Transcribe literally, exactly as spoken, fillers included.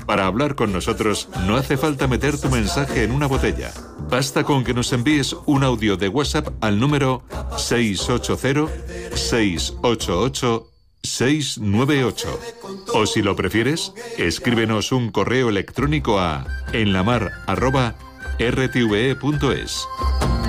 Para hablar con nosotros no hace falta meter tu mensaje en una botella. Basta con que nos envíes un audio de WhatsApp al número seis ocho cero, seis ocho ocho, seis nueve ocho. O si lo prefieres, escríbenos un correo electrónico a enlamar arroba r t v e punto es.